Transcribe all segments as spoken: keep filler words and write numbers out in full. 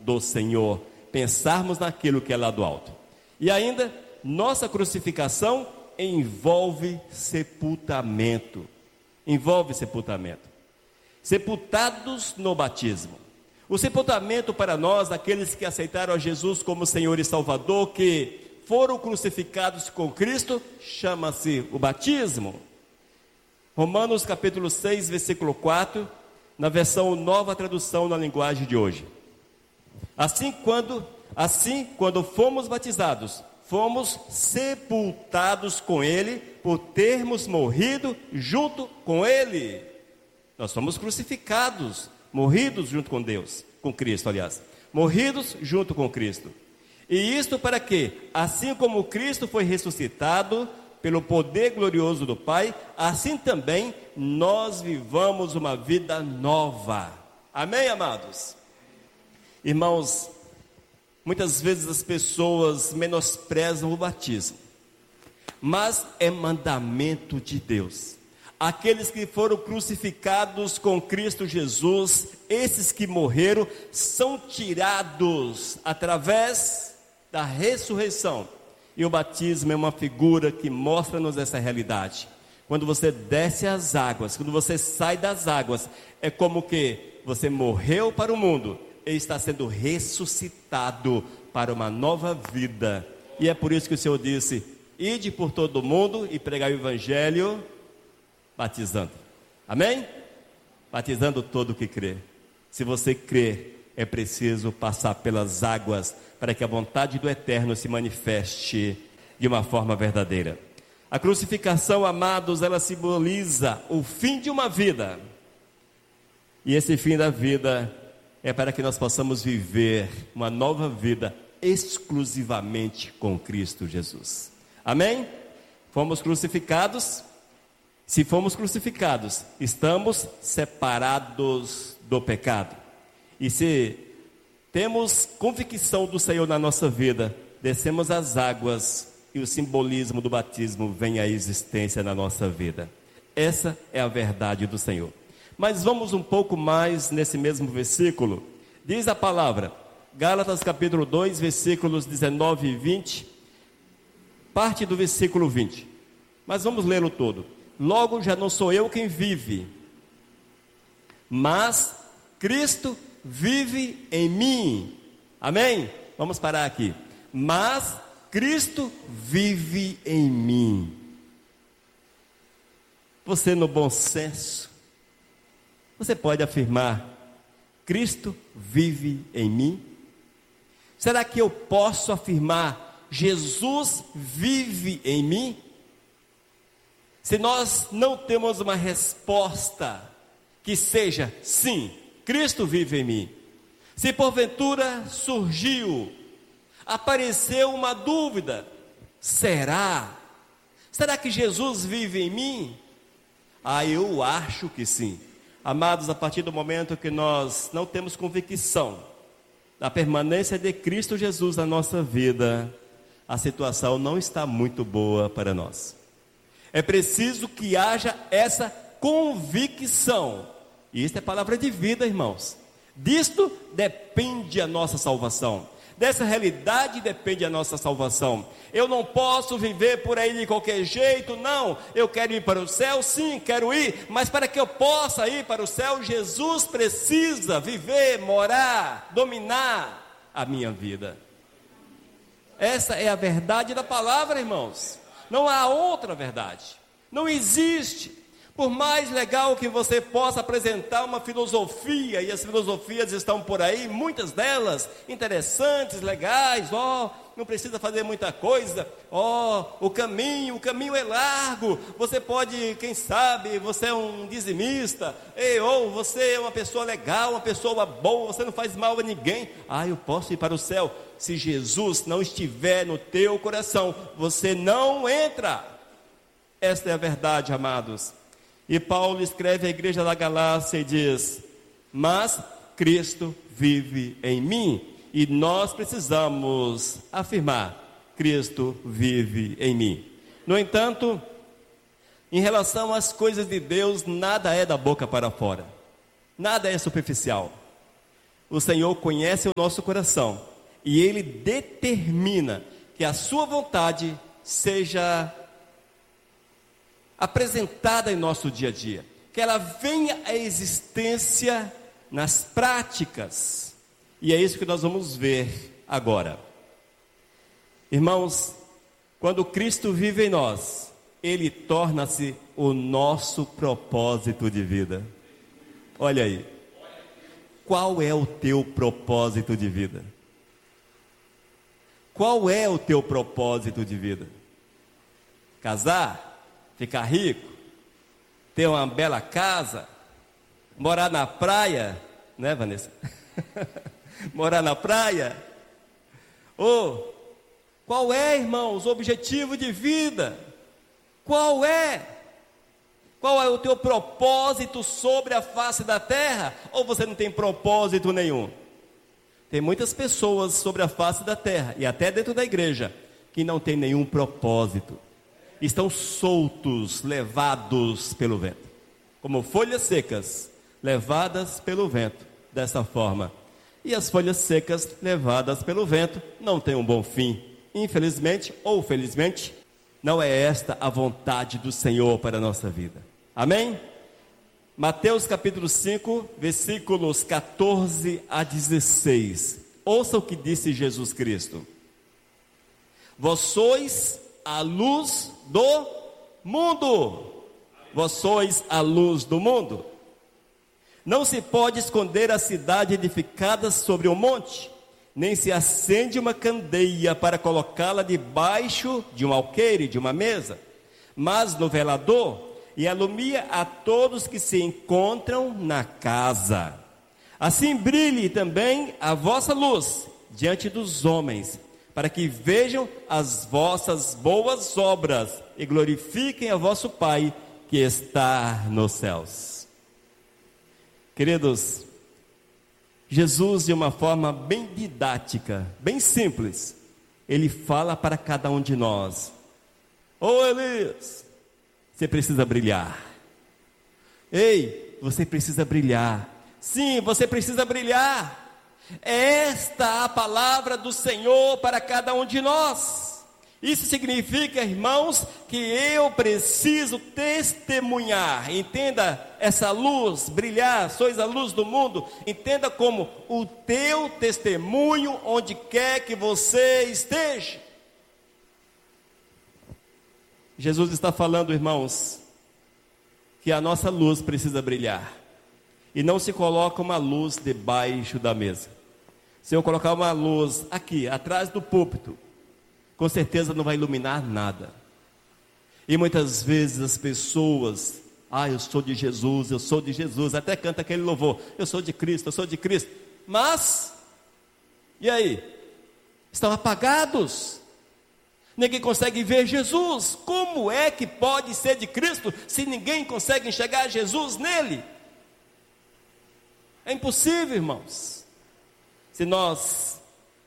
do Senhor, pensarmos naquilo que é lá do alto. E ainda, nossa crucificação envolve sepultamento. Envolve sepultamento. Sepultados no batismo. O sepultamento para nós, aqueles que aceitaram a Jesus como Senhor e Salvador, que foram crucificados com Cristo, chama-se o batismo. Romanos capítulo seis, versículo quatro, na versão Nova Tradução na linguagem de hoje. Assim quando, assim, quando fomos batizados, fomos sepultados com Ele, por termos morrido junto com Ele. Nós fomos crucificados, morridos junto com Deus, com Cristo, aliás. Morridos junto com Cristo. E isto para que, assim como Cristo foi ressuscitado pelo poder glorioso do Pai, assim também nós vivamos uma vida nova. Amém, amados? Irmãos, muitas vezes as pessoas menosprezam o batismo, mas é mandamento de Deus. Aqueles que foram crucificados com Cristo Jesus, esses que morreram, são tirados através da ressurreição. E o batismo é uma figura que mostra-nos essa realidade. Quando você desce as águas, quando você sai das águas, é como que você morreu para o mundo e está sendo ressuscitado para uma nova vida. E é por isso que o Senhor disse: ide por todo o mundo e pregai o evangelho, batizando. Amém? Batizando todo o que crê. Se você crê, é preciso passar pelas águas para que a vontade do Eterno se manifeste de uma forma verdadeira. A crucificação, amados, ela simboliza o fim de uma vida. E esse fim da vida é para que nós possamos viver uma nova vida exclusivamente com Cristo Jesus. Amém? Fomos crucificados. Se fomos crucificados, estamos separados do pecado. E se temos convicção do Senhor na nossa vida, descemos as águas e o simbolismo do batismo vem à existência na nossa vida. Essa é a verdade do Senhor. Mas vamos um pouco mais nesse mesmo versículo. Diz a palavra, Gálatas capítulo dois, versículos dezenove e vinte, parte do versículo vinte. Mas vamos lê-lo todo. Logo já não sou eu quem vive, mas Cristo vive em mim. Amém? Vamos parar aqui. Mas Cristo vive em mim. Você, no bom senso, você pode afirmar: Cristo vive em mim? Será que eu posso afirmar: Jesus vive em mim? Se nós não temos uma resposta que seja sim, Cristo vive em mim. Se porventura surgiu, apareceu uma dúvida: será? Será que Jesus vive em mim? Ah, eu acho que sim. Amados, a partir do momento que nós não temos convicção da permanência de Cristo Jesus na nossa vida, a situação não está muito boa para nós. É preciso que haja essa convicção. E isso é palavra de vida, irmãos. Disto depende a nossa salvação. Dessa realidade depende a nossa salvação. Eu não posso viver por aí de qualquer jeito, não. Eu quero ir para o céu, sim, quero ir. Mas para que eu possa ir para o céu, Jesus precisa viver, morar, dominar a minha vida. Essa é a verdade da palavra, irmãos. Não há outra verdade. Não existe. Por mais legal que você possa apresentar uma filosofia, e as filosofias estão por aí, muitas delas interessantes, legais, ó, oh, não precisa fazer muita coisa, ó, oh, o caminho, o caminho é largo, você pode, quem sabe, você é um dizimista, ei, ou você é uma pessoa legal, uma pessoa boa, você não faz mal a ninguém. Ah, eu posso ir para o céu. Se Jesus não estiver no teu coração, você não entra. Esta é a verdade, amados. E Paulo escreve à igreja da Galácia e diz: mas Cristo vive em mim. E nós precisamos afirmar: Cristo vive em mim. No entanto, em relação às coisas de Deus, nada é da boca para fora. Nada é superficial. O Senhor conhece o nosso coração e Ele determina que a sua vontade seja apresentada em nosso dia a dia, que ela venha à existência nas práticas. E é isso que nós vamos ver agora. Irmãos, quando Cristo vive em nós, Ele torna-se o nosso propósito de vida. Olha aí, qual é o teu propósito de vida? Qual é o teu propósito de vida? Casar? Ficar rico? Ter uma bela casa? Morar na praia? Né, Vanessa? Morar na praia? Ou, qual é, irmãos, o objetivo de vida? Qual é? Qual é o teu propósito sobre a face da terra? Ou você não tem propósito nenhum? Tem muitas pessoas sobre a face da terra, e até dentro da igreja, que não tem nenhum propósito. Estão soltos, levados pelo vento. Como folhas secas, levadas pelo vento. Dessa forma. E as folhas secas, levadas pelo vento, não têm um bom fim. Infelizmente, ou felizmente, não é esta a vontade do Senhor para a nossa vida. Amém? Mateus capítulo cinco, versículos catorze a dezesseis. Ouça o que disse Jesus Cristo. Vós sois a luz do mundo. Vós sois a luz do mundo. Não se pode esconder a cidade edificada sobre um monte, nem se acende uma candeia para colocá-la debaixo de um alqueire, de uma mesa, mas no velador, e alumia a todos que se encontram na casa. Assim brilhe também a vossa luz diante dos homens, para que vejam as vossas boas obras e glorifiquem a vosso Pai que está nos céus. Queridos, Jesus, de uma forma bem didática, bem simples, Ele fala para cada um de nós: Ô Elias, você precisa brilhar. Ei, você precisa brilhar. Sim, você precisa brilhar. É esta a palavra do Senhor para cada um de nós. Isso significa, irmãos, que eu preciso testemunhar. Entenda essa luz, brilhar, sois a luz do mundo. Entenda como o teu testemunho onde quer que você esteja. Jesus está falando, irmãos, que a nossa luz precisa brilhar. E não se coloca uma luz debaixo da mesa. Se eu colocar uma luz aqui, atrás do púlpito, com certeza não vai iluminar nada. E muitas vezes as pessoas, ah, eu sou de Jesus, eu sou de Jesus, até canta aquele louvor, eu sou de Cristo, eu sou de Cristo. Mas, e aí? Estão apagados. Ninguém consegue ver Jesus. Como é que pode ser de Cristo se ninguém consegue enxergar Jesus nele? É impossível, irmãos. Se nós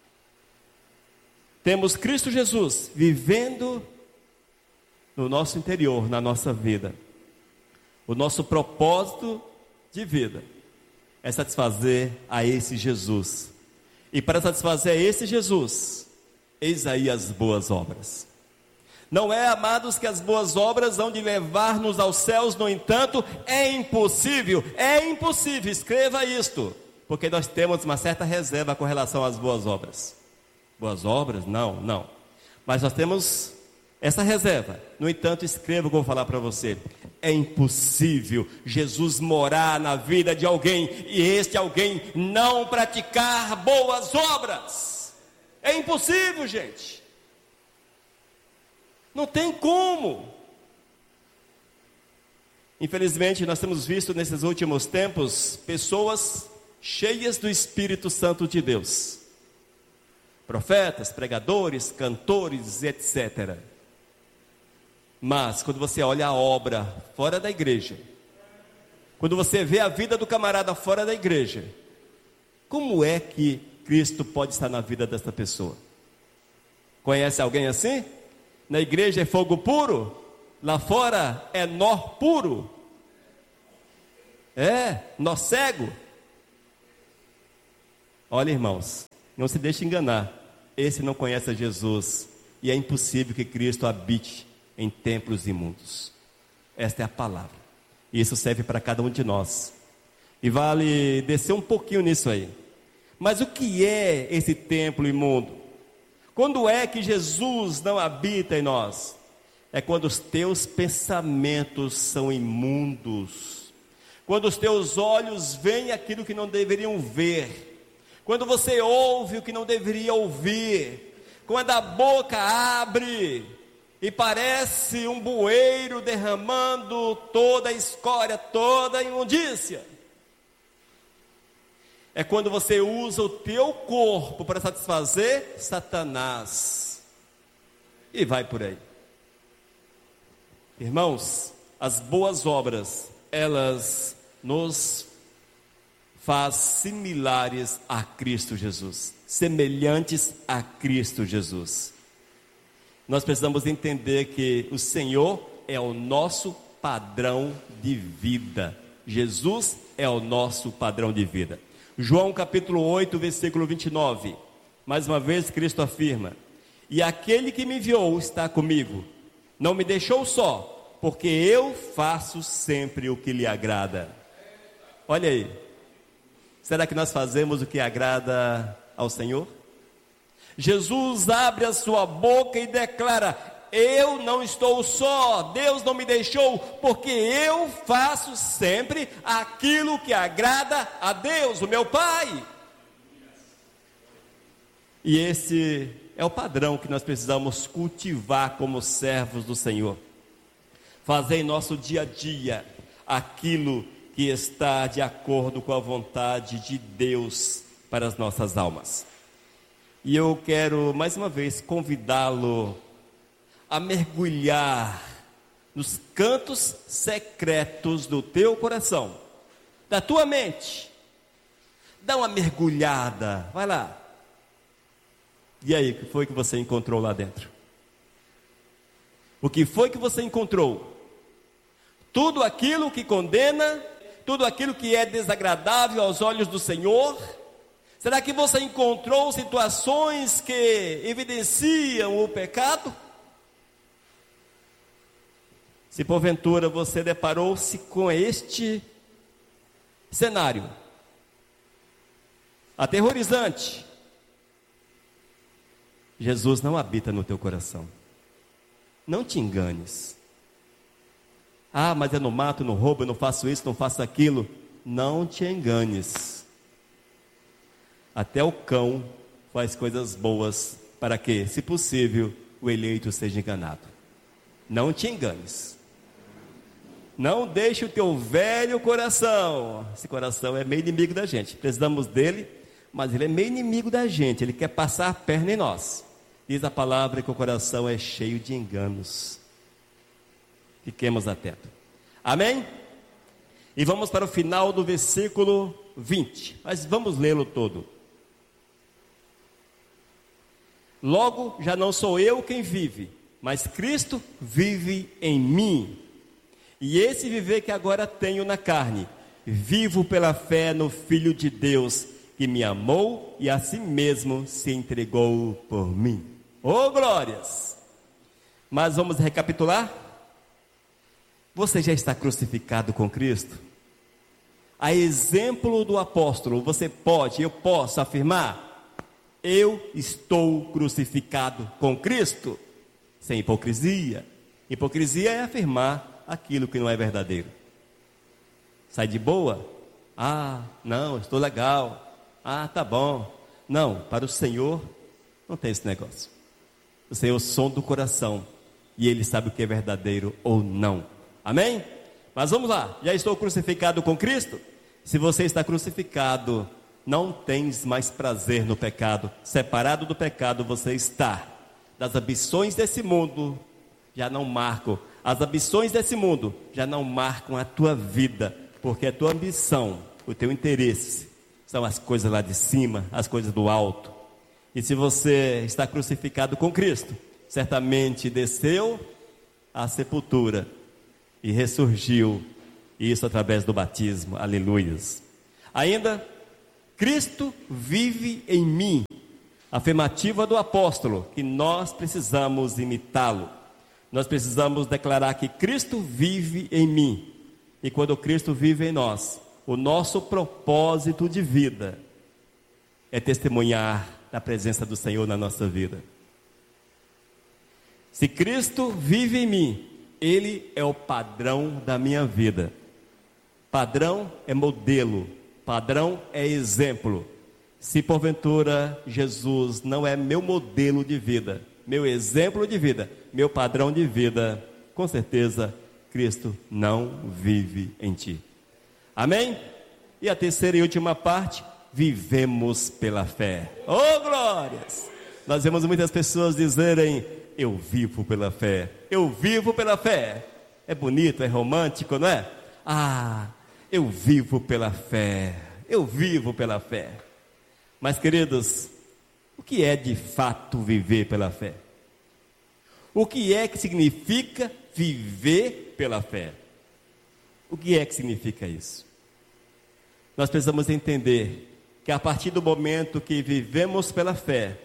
temos Cristo Jesus vivendo no nosso interior, na nossa vida, o nosso propósito de vida é satisfazer a esse Jesus. E para satisfazer a esse Jesus, eis aí as boas obras. Não é, amados, que as boas obras vão de levar-nos aos céus, no entanto, é impossível, é impossível, escreva isto, porque nós temos uma certa reserva com relação às boas obras. Boas obras? Não, não. Mas nós temos essa reserva. No entanto, escreva o que eu vou falar para você. É impossível Jesus morar na vida de alguém e este alguém não praticar boas obras. É impossível, gente. Não tem como. Infelizmente, nós temos visto nesses últimos tempos pessoas cheias do Espírito Santo de Deus. Profetas, pregadores, cantores, etcétera. Mas quando você olha a obra fora da igreja, quando você vê a vida do camarada fora da igreja, como é que Cristo pode estar na vida dessa pessoa? Conhece alguém assim? Na igreja é fogo puro, lá fora é nó puro. É, nó cego. Olha, irmãos, não se deixe enganar. Esse não conhece a Jesus e é impossível que Cristo habite em templos imundos. Esta é a palavra. E isso serve para cada um de nós. E vale descer um pouquinho nisso aí. Mas o que é esse templo imundo? Quando é que Jesus não habita em nós? É quando os teus pensamentos são imundos. Quando os teus olhos veem aquilo que não deveriam ver. Quando você ouve o que não deveria ouvir. Quando a boca abre e parece um bueiro derramando toda a escória, toda a imundícia. É quando você usa o teu corpo para satisfazer Satanás. E vai por aí. Irmãos, as boas obras, elas nos faz similares a Cristo Jesus, semelhantes a Cristo Jesus. Nós precisamos entender que o Senhor é o nosso padrão de vida. Jesus é o nosso padrão de vida. João capítulo oito, versículo vinte e nove. Mais uma vez Cristo afirma: e aquele que me enviou está comigo, não me deixou só, porque eu faço sempre o que lhe agrada. Olha aí, será que nós fazemos o que agrada ao Senhor? Jesus abre a sua boca e declara: eu não estou só, Deus não me deixou, porque eu faço sempre aquilo que agrada a Deus, o meu Pai. E esse é o padrão que nós precisamos cultivar como servos do Senhor. Fazer em nosso dia a dia aquilo que está de acordo com a vontade de Deus para as nossas almas. E eu quero mais uma vez convidá-lo a mergulhar nos cantos secretos do teu coração, da tua mente. Dá uma mergulhada, vai lá. E aí, o que foi que você encontrou lá dentro? O que foi que você encontrou? Tudo aquilo que condena, tudo aquilo que é desagradável aos olhos do Senhor? Será que você encontrou situações que evidenciam o pecado? Se porventura você deparou-se com este cenário aterrorizante, Jesus não habita no teu coração. Não te enganes. Ah, mas eu não mato, não roubo, eu não faço isso, não faço aquilo. Não te enganes. Até o cão faz coisas boas para que, se possível, o eleito seja enganado. Não te enganes. Não deixe o teu velho coração. Esse coração é meio inimigo da gente. Precisamos dele, mas ele é meio inimigo da gente. Ele quer passar a perna em nós. Diz a palavra que o coração é cheio de enganos. Fiquemos atentos. Amém? E vamos para o final do versículo vinte. Mas vamos lê-lo todo. Logo, já não sou eu quem vive, mas Cristo vive em mim. E esse viver que agora tenho na carne, vivo pela fé no Filho de Deus, que me amou e a si mesmo se entregou por mim. Oh, glórias! Mas vamos recapitular? Você já está crucificado com Cristo? A exemplo do apóstolo, você pode, eu posso afirmar: eu estou crucificado com Cristo, sem hipocrisia. Hipocrisia é afirmar aquilo que não é verdadeiro. Sai de boa? Ah, não, estou legal. Ah, tá bom. Não, para o Senhor não tem esse negócio. O Senhor sonda o coração e Ele sabe o que é verdadeiro ou não. Amém? Mas vamos lá, já estou crucificado com Cristo? Se você está crucificado, não tens mais prazer no pecado. Separado do pecado você está. Das ambições desse mundo já não marcam. As ambições desse mundo já não marcam a tua vida, porque a tua ambição, o teu interesse, são as coisas lá de cima, as coisas do alto. E se você está crucificado com Cristo, certamente desceu à sepultura e ressurgiu, isso através do batismo. Aleluias. Ainda Cristo vive em mim. Afirmativa do apóstolo, que nós precisamos imitá-lo. Nós precisamos declarar que Cristo vive em mim. E quando Cristo vive em nós, o nosso propósito de vida é testemunhar da presença do Senhor na nossa vida. Se Cristo vive em mim, Ele é o padrão da minha vida. Padrão é modelo, padrão é exemplo. Se porventura Jesus não é meu modelo de vida, meu exemplo de vida, meu padrão de vida, com certeza Cristo não vive em ti. Amém? E a terceira e última parte, vivemos pela fé. Oh, glórias! Nós vemos muitas pessoas dizerem, eu vivo pela fé, eu vivo pela fé. É bonito, é romântico, não é? Ah, eu vivo pela fé, eu vivo pela fé. Mas, queridos, o que é de fato viver pela fé? O que é que significa viver pela fé? O que é que significa isso? Nós precisamos entender que a partir do momento que vivemos pela fé,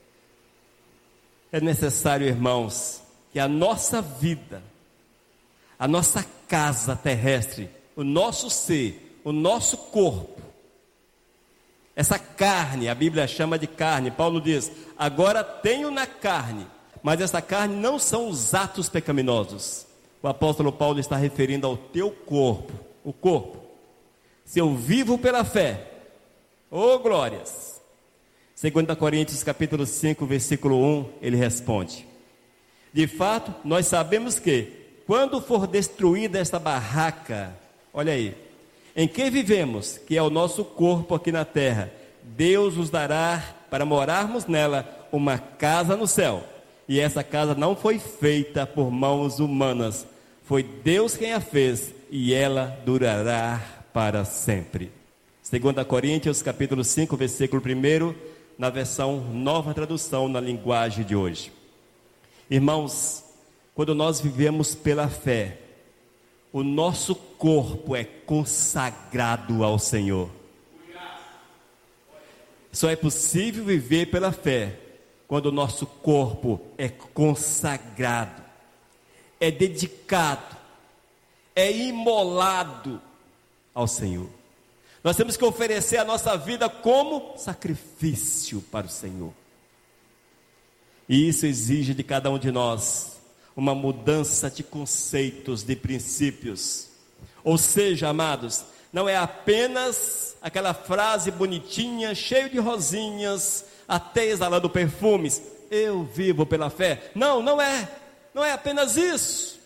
é necessário, irmãos, que a nossa vida, a nossa casa terrestre, o nosso ser, o nosso corpo, essa carne, a Bíblia chama de carne, Paulo diz, agora tenho na carne, mas essa carne não são os atos pecaminosos. O apóstolo Paulo está referindo ao teu corpo, o corpo. Se eu vivo pela fé, oh glórias! Segunda Coríntios capítulo cinco, versículo um, ele responde, de fato, nós sabemos que, quando for destruída esta barraca, olha aí, em que vivemos, que é o nosso corpo aqui na terra, Deus nos dará, para morarmos nela, uma casa no céu. E essa casa não foi feita por mãos humanas, foi Deus quem a fez, e ela durará para sempre. Segunda Coríntios, capítulo cinco, versículo um, na versão Nova Tradução, na linguagem de hoje. Irmãos, quando nós vivemos pela fé, o nosso corpo é consagrado ao Senhor. Só é possível viver pela fé quando o nosso corpo é consagrado, é dedicado, é imolado ao Senhor. Nós temos que oferecer a nossa vida como sacrifício para o Senhor. E isso exige de cada um de nós uma mudança de conceitos, de princípios. Ou seja, amados, não é apenas aquela frase bonitinha, cheia de rosinhas, até exalando perfumes, eu vivo pela fé. Não, não é, não é apenas isso.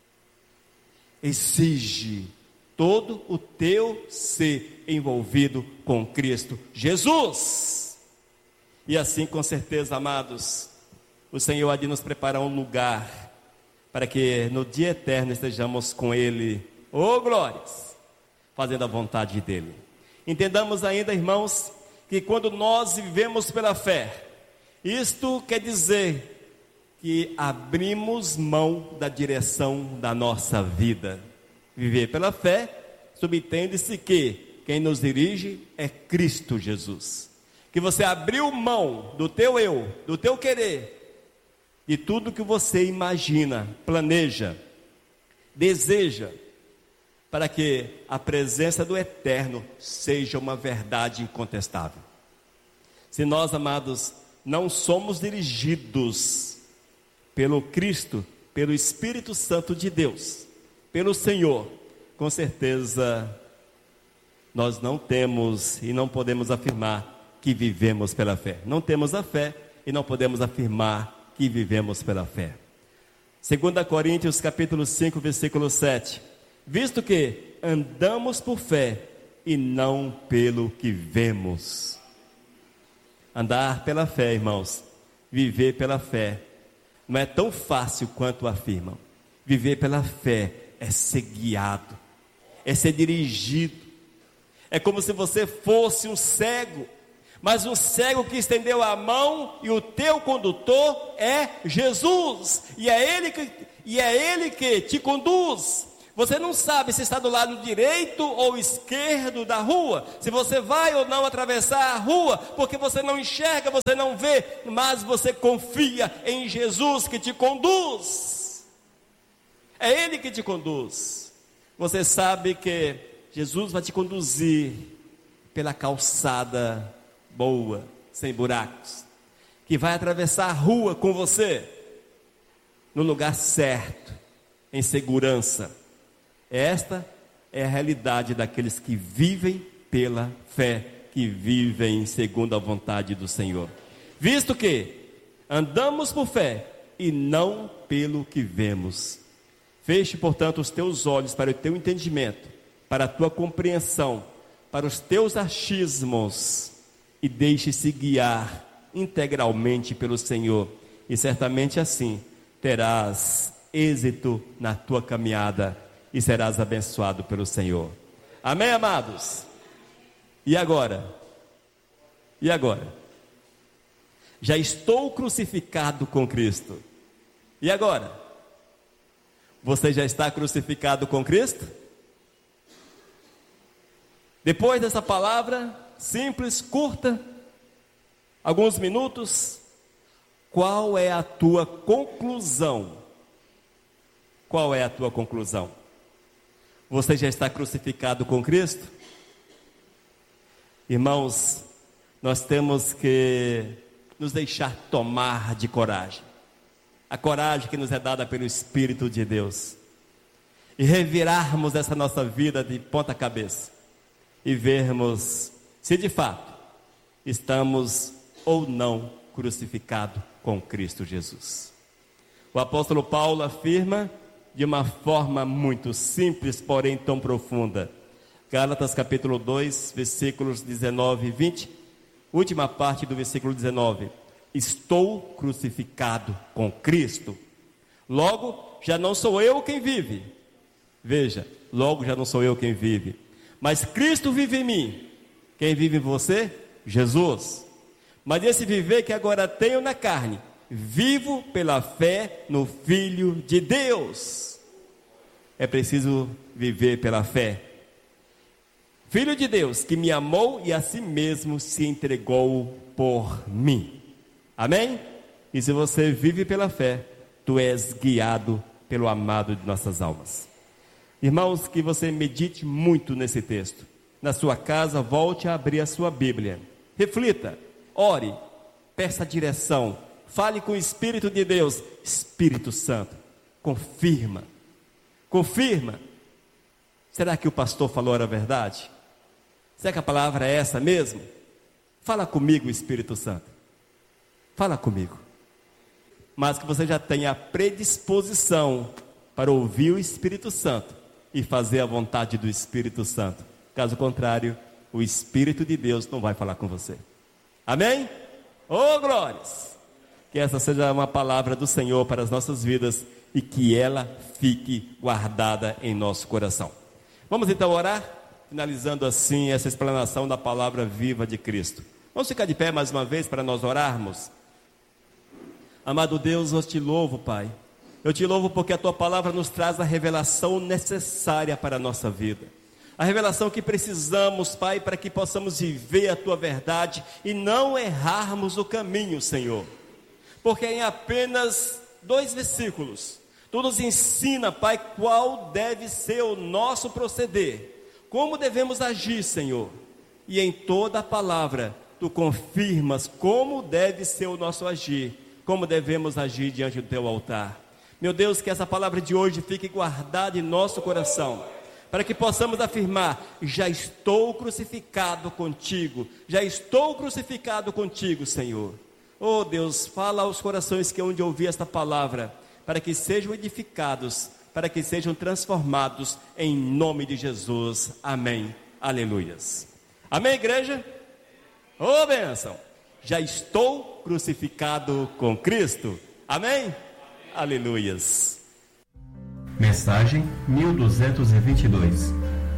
Exige todo o teu ser envolvido com Cristo Jesus. E assim, com certeza, amados, o Senhor há de nos preparar um lugar para que no dia eterno estejamos com Ele, oh glórias, fazendo a vontade dEle. Entendamos ainda, irmãos, que quando nós vivemos pela fé, isto quer dizer que abrimos mão da direção da nossa vida. Viver pela fé, subentende-se que quem nos dirige é Cristo Jesus. Que você abriu mão do teu eu, do teu querer, de tudo que você imagina, planeja, deseja, para que a presença do Eterno seja uma verdade incontestável. Se nós, amados, não somos dirigidos pelo Cristo, pelo Espírito Santo de Deus, pelo Senhor, com certeza nós não temos e não podemos afirmar que vivemos pela fé. Não temos a fé e não podemos afirmar que vivemos pela fé. Segunda Coríntios capítulo cinco, versículo sete. Visto que andamos por fé e não pelo que vemos. Andar pela fé, irmãos, viver pela fé, não é tão fácil quanto afirmam. Viver pela fé é ser guiado, é ser dirigido. É como se você fosse um cego, mas um cego que estendeu a mão e o teu condutor é Jesus, e é Ele que, e é Ele que te conduz. Você não sabe se está do lado direito ou esquerdo da rua, se você vai ou não atravessar a rua, porque você não enxerga, você não vê, mas você confia em Jesus que te conduz. É Ele que te conduz. Você sabe que Jesus vai te conduzir pela calçada boa, sem buracos, que vai atravessar a rua com você, no lugar certo, em segurança. Esta é a realidade daqueles que vivem pela fé, que vivem segundo a vontade do Senhor. Visto que andamos por fé e não pelo que vemos. Feche, portanto, os teus olhos para o teu entendimento, para a tua compreensão, para os teus achismos e deixe-se guiar integralmente pelo Senhor. E certamente assim terás êxito na tua caminhada e serás abençoado pelo Senhor. Amém, amados? E agora? E agora? Já estou crucificado com Cristo. E agora? Você já está crucificado com Cristo? Depois dessa palavra simples, curta, alguns minutos, qual é a tua conclusão? Qual é a tua conclusão? Você já está crucificado com Cristo? Irmãos, nós temos que nos deixar tomar de coragem. A coragem que nos é dada pelo Espírito de Deus. E revirarmos essa nossa vida de ponta cabeça. E vermos se de fato estamos ou não crucificados com Cristo Jesus. O apóstolo Paulo afirma de uma forma muito simples, porém tão profunda. Gálatas capítulo dois, versículos dezenove e vinte, última parte do versículo dezenove. Estou crucificado com Cristo. Logo, já não sou eu quem vive. Veja, logo já não sou eu quem vive, mas Cristo vive em mim. Quem vive em você? Jesus. Mas esse viver que agora tenho na carne, vivo pela fé no Filho de Deus. É preciso viver pela fé. Filho de Deus, que me amou e a si mesmo se entregou por mim. Amém? E se você vive pela fé, tu és guiado pelo amado de nossas almas. Irmãos, que você medite muito nesse texto. Na sua casa, volte a abrir a sua Bíblia. Reflita, ore, peça direção. Fale com o Espírito de Deus. Espírito Santo, confirma. Confirma. Será que o pastor falou a verdade? Será que a palavra é essa mesmo? Fala comigo, Espírito Santo. Fala comigo. Mas que você já tenha a predisposição para ouvir o Espírito Santo e fazer a vontade do Espírito Santo. Caso contrário, o Espírito de Deus não vai falar com você. Amém? Oh, glórias! Que essa seja uma palavra do Senhor para as nossas vidas e que ela fique guardada em nosso coração. Vamos então orar, finalizando assim essa explanação da palavra viva de Cristo. Vamos ficar de pé mais uma vez para nós orarmos. Amado Deus, eu te louvo, Pai. Eu te louvo porque a Tua palavra nos traz a revelação necessária para a nossa vida. A revelação que precisamos, Pai, para que possamos viver a Tua verdade e não errarmos o caminho, Senhor. Porque em apenas dois versículos, Tu nos ensina, Pai, qual deve ser o nosso proceder, como devemos agir, Senhor. E em toda a palavra, Tu confirmas como deve ser o nosso agir, como devemos agir diante do Teu altar. Meu Deus, que essa palavra de hoje fique guardada em nosso coração, para que possamos afirmar: já estou crucificado contigo, já estou crucificado contigo, Senhor. Oh Deus, fala aos corações que onde ouvir esta palavra, para que sejam edificados, para que sejam transformados em nome de Jesus. Amém. Aleluias. Amém, igreja? Oh, bênção. Já estou crucificado com Cristo. Amém? Aleluias. Mensagem mil duzentos e vinte e dois.